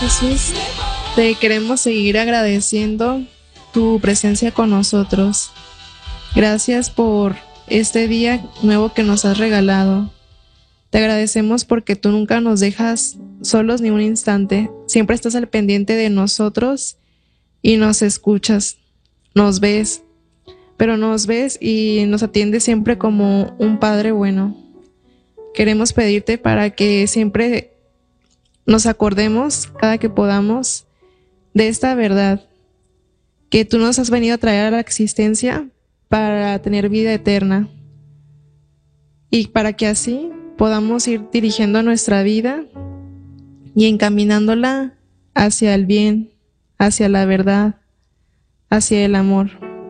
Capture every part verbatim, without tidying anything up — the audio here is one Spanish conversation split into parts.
Jesús, te queremos seguir agradeciendo tu presencia con nosotros. Gracias por este día nuevo que nos has regalado. Te agradecemos porque tú nunca nos dejas solos ni un instante. Siempre estás al pendiente de nosotros y nos escuchas, nos ves, pero nos ves y nos atiendes siempre como un Padre bueno. Queremos pedirte para que siempre nos acordemos cada que podamos de esta verdad, que tú nos has venido a traer a la existencia para tener vida eterna y para que así podamos ir dirigiendo nuestra vida y encaminándola hacia el bien, hacia la verdad, hacia el amor.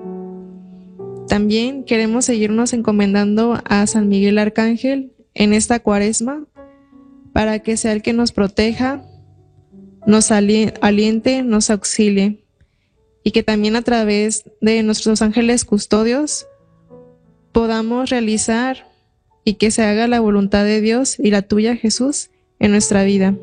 También queremos seguirnos encomendando a San Miguel Arcángel en esta cuaresma para que sea el que nos proteja, nos aliente, nos auxilie y que también a través de nuestros ángeles custodios podamos realizar y que se haga la voluntad de Dios y la tuya, Jesús, en nuestra vida.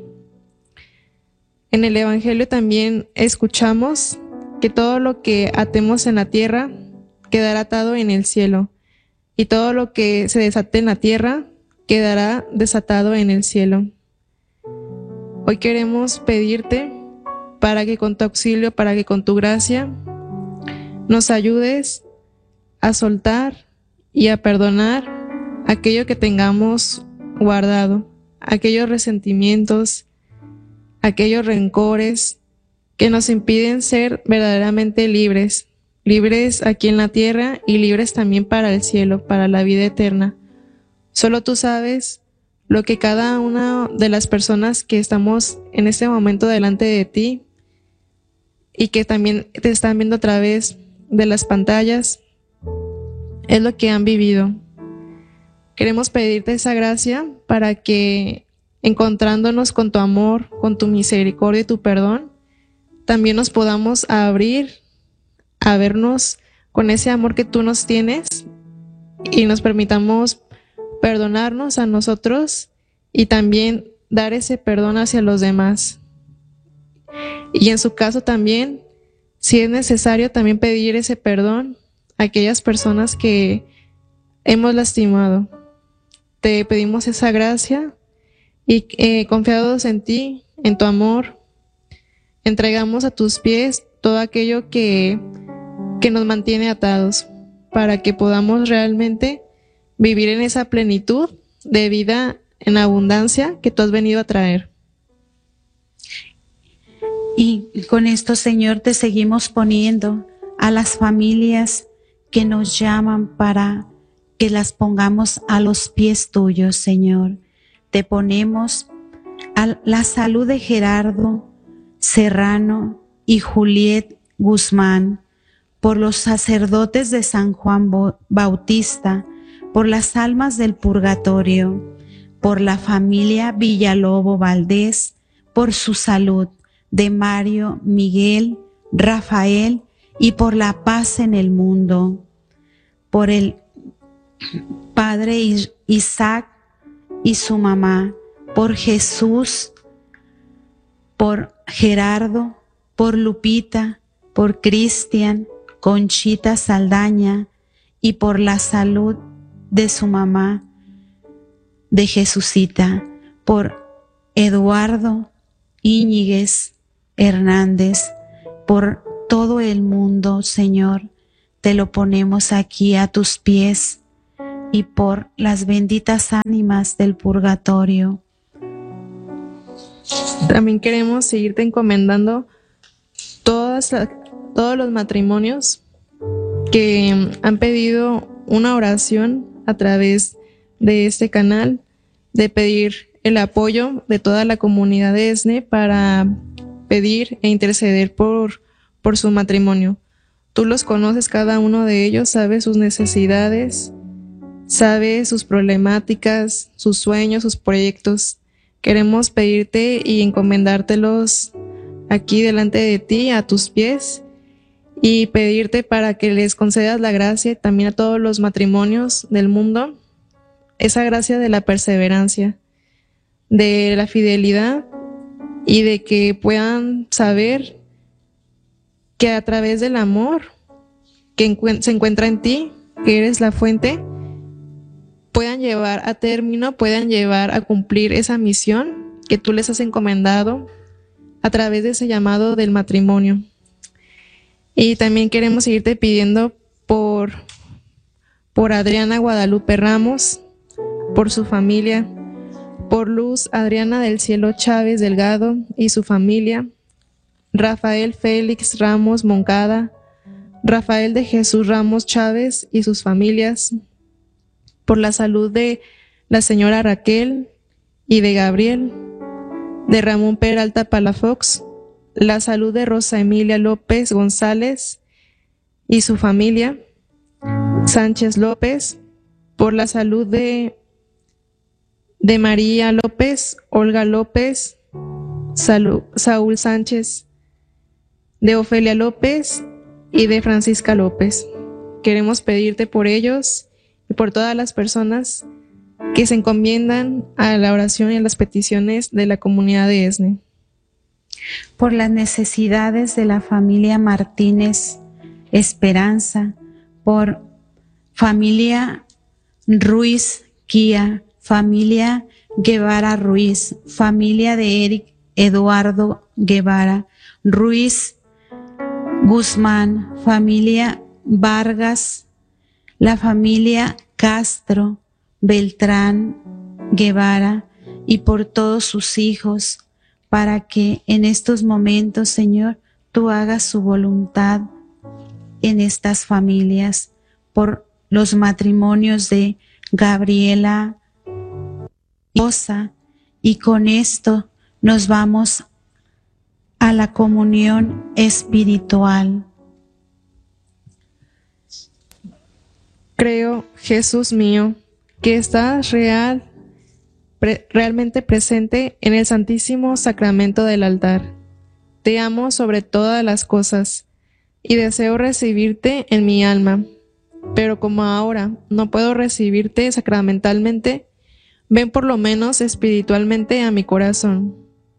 En el Evangelio también escuchamos que todo lo que atemos en la tierra quedará atado en el cielo, y todo lo que se desate en la tierra quedará desatado en el cielo. Hoy queremos pedirte para que con tu auxilio, para que con tu gracia nos ayudes a soltar y a perdonar aquello que tengamos guardado, aquellos resentimientos, aquellos rencores que nos impiden ser verdaderamente libres, libres aquí en la tierra y libres también para el cielo, para la vida eterna. Solo tú sabes lo que cada una de las personas que estamos en este momento delante de ti y que también te están viendo a través de las pantallas es lo que han vivido. Queremos pedirte esa gracia para que, encontrándonos con tu amor, con tu misericordia y tu perdón, también nos podamos abrir a vernos con ese amor que tú nos tienes y nos permitamos perdonarnos a nosotros y también dar ese perdón hacia los demás. Y en su caso también, si es necesario, también pedir ese perdón a aquellas personas que hemos lastimado. Te pedimos esa gracia y eh, confiados en ti, en tu amor, entregamos a tus pies todo aquello que, que nos mantiene atados, para que podamos realmente vivir en esa plenitud de vida en abundancia que tú has venido a traer. Y con esto, Señor, te seguimos poniendo a las familias que nos llaman para que las pongamos a los pies tuyos, Señor. Te ponemos a la salud de Gerardo Serrano y Juliet Guzmán, por los sacerdotes de San Juan Bautista, por las almas del purgatorio, por la familia Villalobo Valdés, por su salud, de Mario, Miguel, Rafael, y por la paz en el mundo, por el padre Isaac y su mamá, por Jesús, por Gerardo, por Lupita, por Cristian, Conchita Saldaña, y por la salud de su mamá, de Jesucita, por Eduardo Íñiguez Hernández, por todo el mundo, Señor, te lo ponemos aquí a tus pies, y por las benditas ánimas del purgatorio. También queremos seguirte encomendando todas, todos los matrimonios que han pedido una oración a través de este canal, de pedir el apoyo de toda la comunidad de ESNE para pedir e interceder por, por su matrimonio. Tú los conoces, cada uno de ellos, sabes sus necesidades, sabes sus problemáticas, sus sueños, sus proyectos. Queremos pedirte y encomendártelos aquí delante de ti, a tus pies, y pedirte para que les concedas la gracia también a todos los matrimonios del mundo, esa gracia de la perseverancia, de la fidelidad y de que puedan saber que a través del amor que se encuentra en ti, que eres la fuente, puedan llevar a término, puedan llevar a cumplir esa misión que tú les has encomendado a través de ese llamado del matrimonio. Y también queremos seguirte pidiendo por, por Adriana Guadalupe Ramos, por su familia, por Luz Adriana del Cielo Chávez Delgado y su familia, Rafael Félix Ramos Moncada, Rafael de Jesús Ramos Chávez y sus familias, por la salud de la señora Raquel y de Gabriel, de Ramón Peralta Palafox, la salud de Rosa Emilia López González y su familia, Sánchez López, por la salud de, de María López, Olga López, Saúl, Saúl Sánchez, de Ofelia López y de Francisca López. Queremos pedirte por ellos y por todas las personas que se encomiendan a la oración y a las peticiones de la comunidad de ESNE. Por las necesidades de la familia Martínez Esperanza, por familia Ruiz Quía, familia Guevara Ruiz, familia de Eric Eduardo Guevara Ruiz Guzmán, familia Vargas, la familia Castro Beltrán Guevara y por todos sus hijos, para que en estos momentos, Señor, tú hagas su voluntad en estas familias, por los matrimonios de Gabriela y Rosa, y con esto nos vamos a la comunión espiritual. Creo, Jesús mío, que estás real, pre- realmente presente en el Santísimo Sacramento del altar. Te amo sobre todas las cosas y deseo recibirte en mi alma, pero como ahora no puedo recibirte sacramentalmente, ven por lo menos espiritualmente a mi corazón.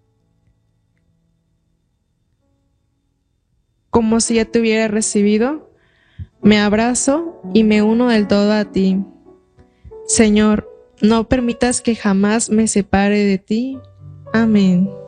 Como si ya te hubiera recibido, me abrazo y me uno del todo a ti. Señor, no permitas que jamás me separe de ti. Amén.